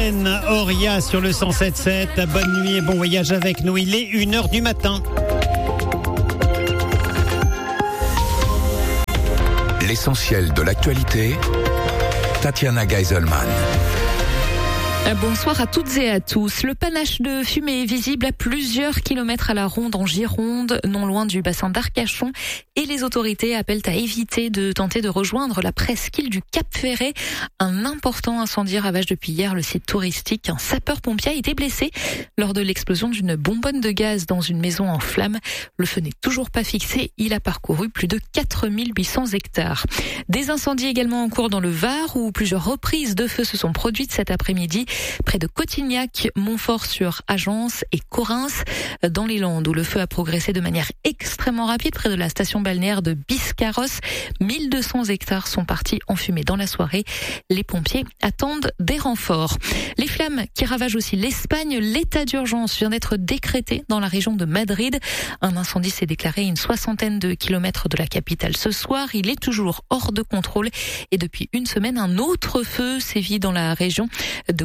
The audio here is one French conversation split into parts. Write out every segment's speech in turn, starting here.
Solène Auria sur le 107.7. Bonne nuit et bon voyage avec nous. Il est 1h du matin. L'essentiel de l'actualité, Tatiana Geiselman. Bonsoir à toutes et à tous. Le panache de fumée est visible à plusieurs kilomètres à la ronde en Gironde, non loin du bassin d'Arcachon, et les autorités appellent à éviter de tenter de rejoindre la presqu'île du Cap-Ferret. Un important incendie ravage depuis hier le site touristique. Un sapeur-pompier a été blessé lors de l'explosion d'une bonbonne de gaz dans une maison en flammes. Le feu n'est toujours pas fixé. Il a parcouru plus de 4800 hectares. Des incendies également en cours dans le Var, où plusieurs reprises de feu se sont produites cet après-midi. Près de Cotignac, Montfort-sur-Agence et Corrins, dans les Landes, où le feu a progressé de manière extrêmement rapide près de la station balnéaire de Biscarrosse. 1200 hectares sont partis en fumée dans la soirée. Les pompiers attendent des renforts. Les flammes qui ravagent aussi l'Espagne, l'état d'urgence vient d'être décrété dans la région de Madrid. Un incendie s'est déclaré à une 60aine de kilomètres de la capitale ce soir. Il est toujours hors de contrôle et depuis une semaine, un autre feu sévit dans la région de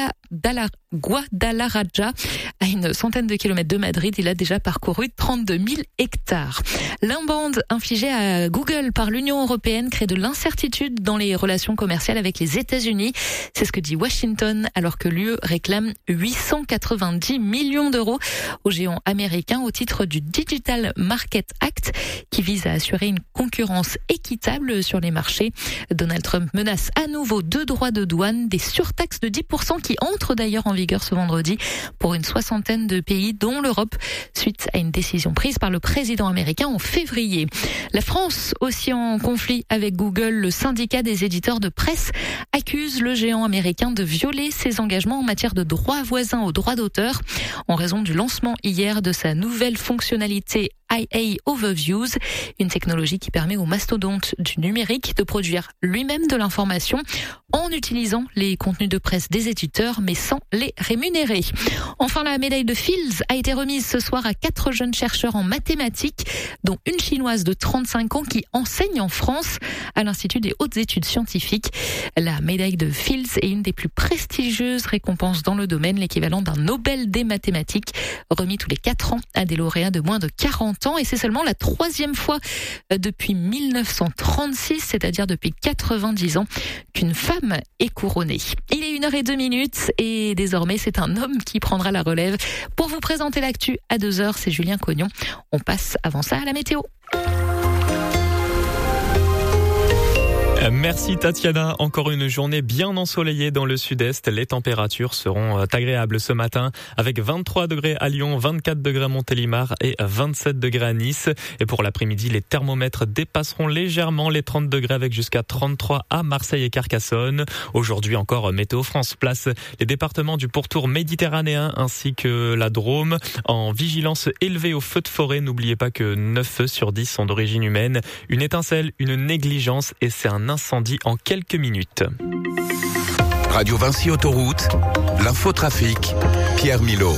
Guadalajara, à une centaine de kilomètres de Madrid. Il a déjà parcouru 32 000 hectares. L'amende infligée à Google par l'Union européenne crée de l'incertitude dans les relations commerciales avec les États-Unis. C'est ce que dit Washington, alors que l'UE réclame 890 millions d'euros au géant américain au titre du Digital Market Act, qui vise à assurer une concurrence équitable sur les marchés. Donald Trump menace à nouveau de droits de douane, des surtaxes de 10% qui entrent d'ailleurs en vigueur ce vendredi pour une 60aine de pays, dont l'Europe, suite à une décision prise par le président américain en février. La France, aussi en conflit avec Google, le syndicat des éditeurs de presse accuse le géant américain de violer ses engagements en matière de droits voisins aux droits d'auteur en raison du lancement hier de sa nouvelle fonctionnalité IA Overviews, une technologie qui permet au mastodonte du numérique de produire lui-même de l'information en utilisant les contenus de presse des éditeurs mais sans les rémunérer. Enfin, la médaille de Fields a été remise ce soir à 4 jeunes chercheurs en mathématiques, dont une chinoise de 35 ans qui enseigne en France à l'Institut des hautes études scientifiques. La médaille de Fields est une des plus prestigieuses récompenses dans le domaine, l'équivalent d'un Nobel des mathématiques, remis tous les 4 ans à des lauréats de moins de 40 ans, et c'est seulement la 3e fois depuis 1936, c'est-à-dire depuis 90 ans, qu'une femme est couronnée. Il est 1h02 et désormais c'est un homme qui prendra la relève. Pour vous présenter l'actu à 2h, c'est Julien Cognon. On passe avant ça à la météo. Merci Tatiana, encore une journée bien ensoleillée dans le sud-est. Les températures seront agréables ce matin avec 23 degrés à Lyon, 24 degrés à Montélimar et 27 degrés à Nice. Et pour l'après-midi, les thermomètres dépasseront légèrement les 30 degrés avec jusqu'à 33 à Marseille et Carcassonne. Aujourd'hui encore, Météo France place les départements du pourtour méditerranéen ainsi que la Drôme en vigilance élevée aux feux de forêt. N'oubliez pas que 9 feux sur 10 sont d'origine humaine. Une étincelle, une négligence et c'est un incendie en quelques minutes. Radio Vinci Autoroute, l'infotrafic, Pierre Milot.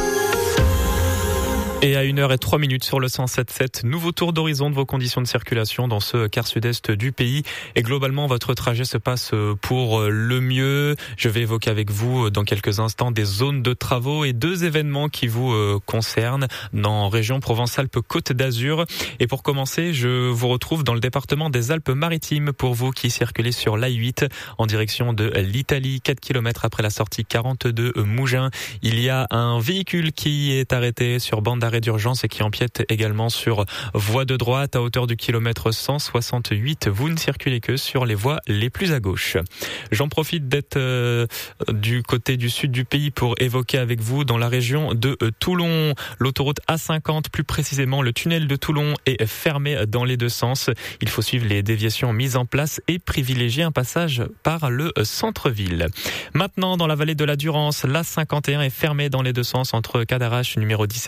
Et à 1h03 sur le 107.7, nouveau tour d'horizon de vos conditions de circulation dans ce quart sud-est du pays. Et globalement, votre trajet se passe pour le mieux. Je vais évoquer avec vous dans quelques instants des zones de travaux et 2 événements qui vous concernent dans région Provence-Alpes-Côte d'Azur. Et pour commencer, je vous retrouve dans le département des Alpes-Maritimes pour vous qui circulez sur l'A8 en direction de l'Italie, 4 km après la sortie 42 Mougins. Il y a un véhicule qui est arrêté sur bande d'arrêt d'urgence et qui empiète également sur voie de droite à hauteur du kilomètre 168. Vous ne circulez que sur les voies les plus à gauche. J'en profite d'être du côté du sud du pays pour évoquer avec vous dans la région de Toulon. L'autoroute A50, plus précisément le tunnel de Toulon, est fermé dans les 2 sens. Il faut suivre les déviations mises en place et privilégier un passage par le centre-ville. Maintenant, dans la vallée de la Durance, l'A51 est fermée dans les 2 sens entre Cadarache numéro 17 et Manosque.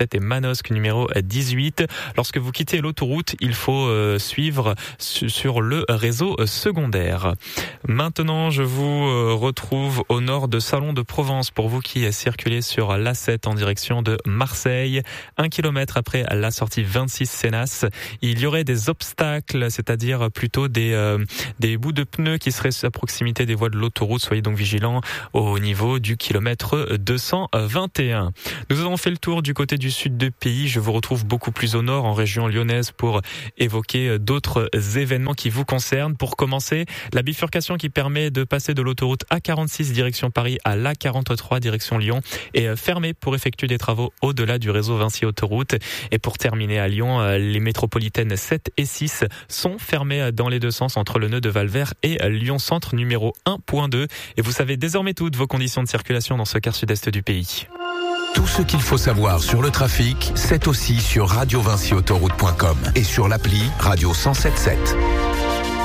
Manosque numéro 18. Lorsque vous quittez l'autoroute, il faut suivre sur le réseau secondaire. Maintenant, je vous retrouve au nord de Salon de Provence pour vous qui circulez sur l'A7 en direction de Marseille. 1 kilomètre après la sortie 26 Sénas, il y aurait des obstacles, c'est-à-dire plutôt des bouts de pneus qui seraient à proximité des voies de l'autoroute. Soyez donc vigilants au niveau du kilomètre 221. Nous avons fait le tour du côté du sud du pays. Je vous retrouve beaucoup plus au nord, en région lyonnaise, pour évoquer d'autres événements qui vous concernent. Pour commencer, la bifurcation qui permet de passer de l'autoroute A46 direction Paris à l'A43 direction Lyon est fermée pour effectuer des travaux au-delà du réseau Vinci Autoroute. Et pour terminer à Lyon, les métropolitaines 7 et 6 sont fermées dans les deux sens entre le nœud de Valvert et Lyon Centre numéro 1.2. Et vous savez désormais toutes vos conditions de circulation dans ce quart sud-est du pays. Tout ce qu'il faut savoir sur le trafic, c'est aussi sur radiovinciautoroute.com et sur l'appli Radio 107.7.